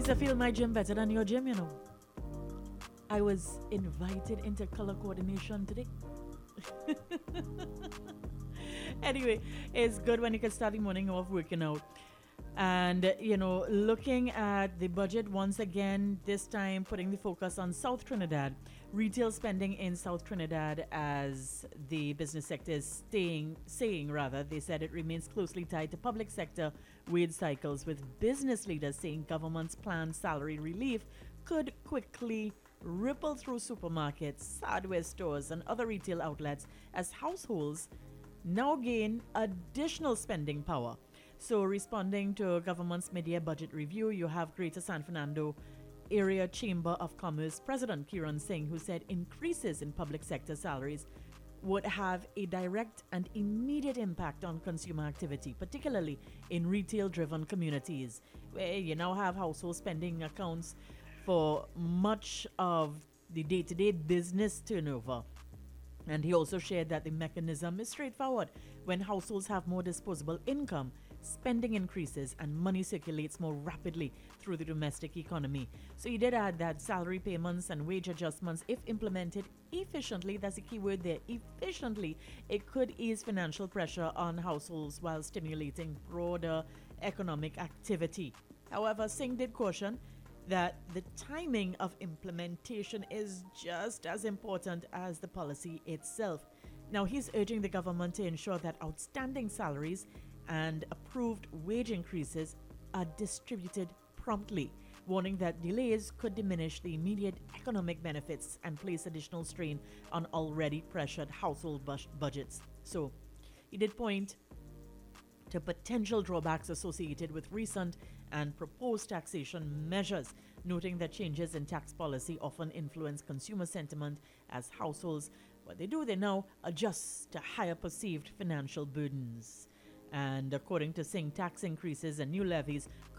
Makes I feel my gym better than your gym, you know. I was invited into color coordination today. Anyway, it's good when you can start the morning off working out. And, looking at the budget once again, this time putting the focus on South Trinidad. Retail spending in South Trinidad, as the business sector is saying rather, they said it remains closely tied to public sector wage cycles, with business leaders saying government's planned salary relief could quickly ripple through supermarkets, hardware stores, and other retail outlets as households now gain additional spending power. So, responding to government's mid-year budget review, you have Greater San Fernando Area Chamber of Commerce President Kiran Singh, who said increases in public sector salaries would have a direct and immediate impact on consumer activity, particularly in retail-driven communities, where you now have household spending accounts for much of the day-to-day business turnover. And he also shared that the mechanism is straightforward. When households have more disposable income, spending increases and money circulates more rapidly through the domestic economy. So he did add that salary payments and wage adjustments, if implemented efficiently, that's the key word there, efficiently, it could ease financial pressure on households while stimulating broader economic activity. However, Singh did caution that the timing of implementation is just as important as the policy itself. Now, he's urging the government to ensure that outstanding salaries and approved wage increases are distributed promptly, warning that delays could diminish the immediate economic benefits and place additional strain on already pressured household budgets. So, he did point to potential drawbacks associated with recent and proposed taxation measures, noting that changes in tax policy often influence consumer sentiment as households, what they now adjust to higher perceived financial burdens. And according to Singh, tax increases and new levies